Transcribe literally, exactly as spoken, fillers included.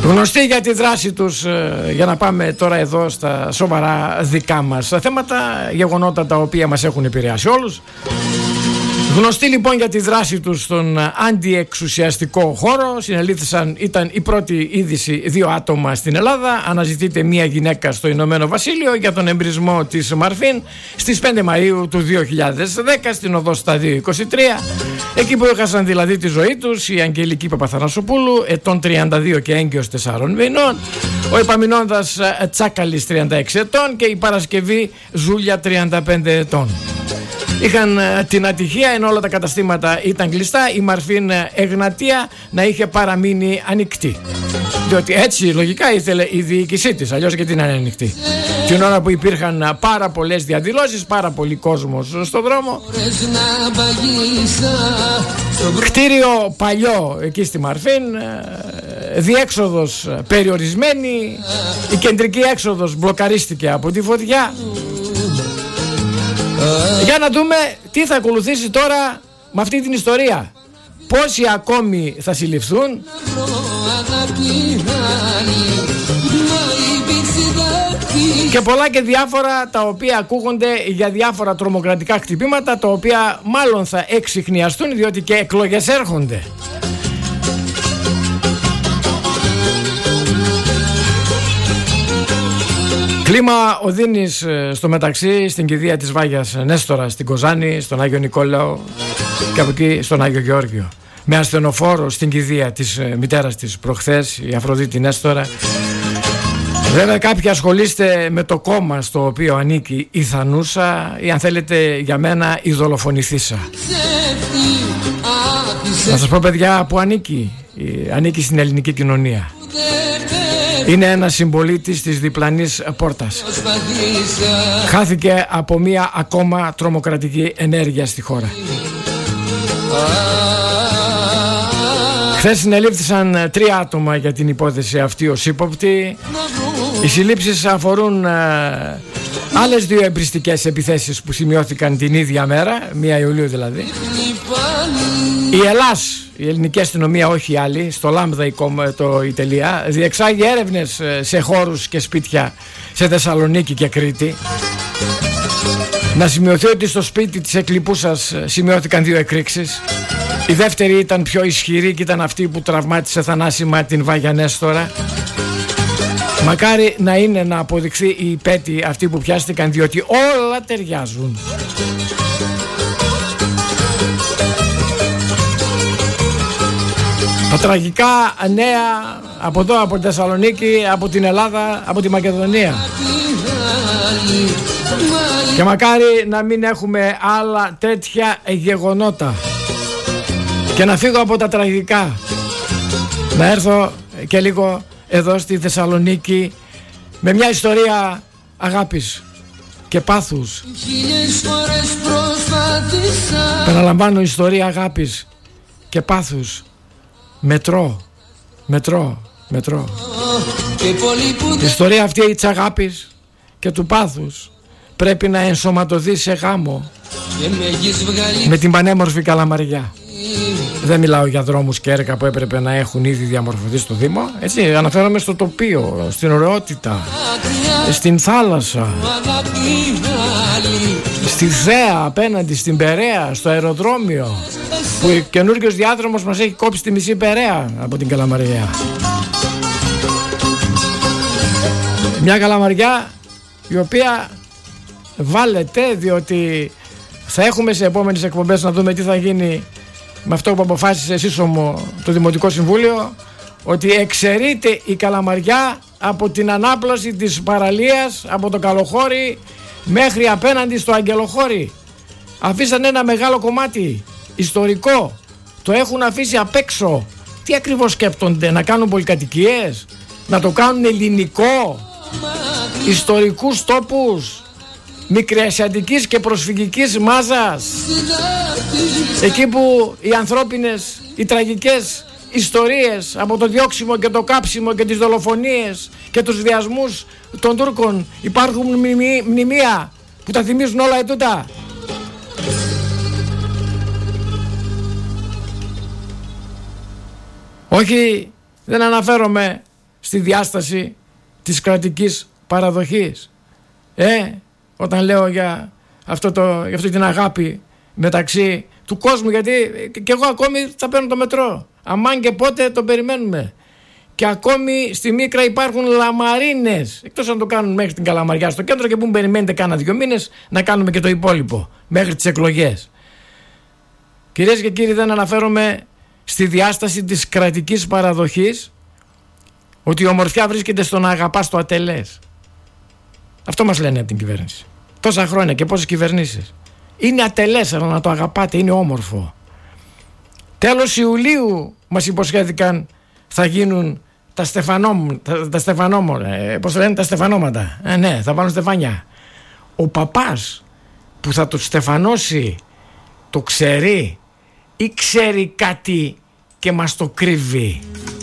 Γνωστοί για τη δράση τους, για να πάμε τώρα εδώ στα σοβαρά δικά μας θέματα, γεγονότα τα οποία μας έχουν επηρεάσει όλους. Γνωστοί λοιπόν για τη δράση τους στον αντιεξουσιαστικό χώρο, συνελήφθησαν, ήταν η πρώτη είδηση, δύο άτομα στην Ελλάδα. Αναζητείται μία γυναίκα στο Ηνωμένο Βασίλειο για τον εμπρισμό της Μαρφίν στις πέντε Μαΐου του δύο χιλιάδες δέκα στην οδό Σταδίου είκοσι τρία. Εκεί που έχασαν δηλαδή τη ζωή τους η Αγγελική Παπαθανασοπούλου, ετών τριάντα δύο και έγκυος τεσσάρων μηνών, ο επαμεινώντας Τσάκαλης τριάντα έξι ετών και η Παρασκευή Ζούλια τριάντα πέντε ετών. Είχαν την ατυχία, ενώ όλα τα καταστήματα ήταν κλειστά, η Μαρφίν Εγνατία να είχε παραμείνει ανοιχτή. Διότι έτσι λογικά ήθελε η διοίκησή της, αλλιώς γιατί να είναι ανοιχτή. Την ώρα που υπήρχαν πάρα πολλές διαδηλώσεις, πάρα πολύ κόσμος στον δρόμο. Κτίριο παλιό εκεί στη Μαρφίν, διέξοδος περιορισμένη, η κεντρική έξοδος μπλοκαρίστηκε από τη φωτιά. Για να δούμε τι θα ακολουθήσει τώρα με αυτή την ιστορία. Πόσοι ακόμη θα συλληφθούν και πολλά και διάφορα τα οποία ακούγονται για διάφορα τρομοκρατικά χτυπήματα, τα οποία μάλλον θα εξιχνιαστούν διότι και εκλογές έρχονται. Κλίμα οδύνης στο μεταξύ στην κηδεία της Βάγιας Νέστορα στην Κοζάνη, στον Άγιο Νικόλαο και από εκεί στον Άγιο Γεώργιο. Με ασθενοφόρο στην κηδεία της μητέρας της προχθές, η Αφροδίτη Νέστορα. Βέβαια κάποιοι ασχολείστε με το κόμμα στο οποίο ανήκει η Θανούσα ή αν θέλετε για μένα η δολοφονηθήσα. Να σας πω παιδιά που ανήκει, ανήκει στην ελληνική κοινωνία. Είναι ένας συμπολίτης της διπλανής πόρτας. Χάθηκε από μία ακόμα τρομοκρατική ενέργεια στη χώρα. Χθες συνελήφθησαν τρία άτομα για την υπόθεση αυτή ως ύποπτοι. Οι συλλήψεις αφορούν ε, άλλες δύο εμπριστικές επιθέσεις που σημειώθηκαν την ίδια μέρα, μία Ιουλίου δηλαδή. Η Ελλάς, η ελληνική αστυνομία, όχι άλλη, στο Λάμδα το η τελεία, διεξάγει έρευνες σε χώρους και σπίτια σε Θεσσαλονίκη και Κρήτη. Να σημειωθεί ότι στο σπίτι της εκλειπούσας σημειώθηκαν δύο εκρήξεις. Η δεύτερη ήταν πιο ισχυρή και ήταν αυτή που τραυμάτισε θανάσιμα την Βάγια Νέστορα. Μακάρι να είναι να αποδειχθεί η υπέτη αυτοί που πιάστηκαν, διότι όλα ταιριάζουν. Τα τραγικά νέα από εδώ, από τη Θεσσαλονίκη, από την Ελλάδα, από τη Μακεδονία. Και μακάρι να μην έχουμε άλλα τέτοια γεγονότα. Και να φύγω από τα τραγικά, να έρθω και λίγο εδώ στη Θεσσαλονίκη με μια ιστορία αγάπης και πάθους. Παραλαμβάνω, ιστορία αγάπης και πάθους. Μετρό, μετρό, μετρό. Η ιστορία αυτή της αγάπης και του πάθους πρέπει να ενσωματωθεί σε γάμο με την πανέμορφη Καλαμαριά. Δεν μιλάω για δρόμους και έργα που έπρεπε να έχουν ήδη διαμορφωθεί στο Δήμο. Έτσι, αναφέρομαι στο τοπίο, στην ωραιότητα, στην θάλασσα, στη Θέα απέναντι στην Περαία, στο αεροδρόμιο, που ο καινούριος διάδρομος μας έχει κόψει τη μισή Περαία από την Καλαμαριά. Μια Καλαμαριά η οποία βάλετε, διότι θα έχουμε σε επόμενες εκπομπές να δούμε τι θα γίνει με αυτό που αποφάσισε σύσσωμο το Δημοτικό Συμβούλιο, ότι εξαιρείται η Καλαμαριά από την ανάπλαση της παραλίας από το Καλοχώρι μέχρι απέναντι στο Αγγελοχώρι. Αφήσαν ένα μεγάλο κομμάτι ιστορικό, το έχουν αφήσει απ' έξω. Τι ακριβώς σκέπτονται, να κάνουν πολυκατοικίες, να το κάνουν ελληνικό, ιστορικούς τόπους μικρασιατικής και προσφυγικής μάζας, εκεί που οι ανθρώπινες, οι τραγικές ιστορίες από το διώξιμο και το κάψιμο και τις δολοφονίες και τους βιασμούς των Τούρκων υπάρχουν μνημεία, μνημεία που τα θυμίζουν όλα ετούτα. Όχι, δεν αναφέρομαι στη διάσταση της κρατικής παραδοχής. Ε, όταν λέω για, αυτό το, για αυτή την αγάπη μεταξύ του κόσμου, γιατί και εγώ ακόμη θα παίρνω το μετρό. Αμάν και πότε το περιμένουμε. Και ακόμη στη Μίκρα υπάρχουν λαμαρίνες. Εκτός αν το κάνουν μέχρι την Καλαμαριά στο κέντρο και που περιμένετε κάνα δύο μήνες να κάνουμε και το υπόλοιπο μέχρι τις εκλογές. Κυρίες και κύριοι, δεν αναφέρομαι στη διάσταση της κρατικής παραδοχής, ότι η ομορφιά βρίσκεται στο να αγαπάς το ατελές. Αυτό μας λένε από την κυβέρνηση. Τόσα χρόνια και πόσες κυβερνήσεις. Είναι ατελές, αλλά να το αγαπάτε, είναι όμορφο. Τέλος Ιουλίου μας υποσχέθηκαν θα γίνουν τα στεφανόμ, τα, τα στεφανόμ, ε, πώς λένε, τα στεφανώματα. Ε, ναι, θα βάλουν στεφανιά. Ο παπάς που θα το στεφανώσει το ξέρει ή ξέρει κάτι και μας το κρύβει?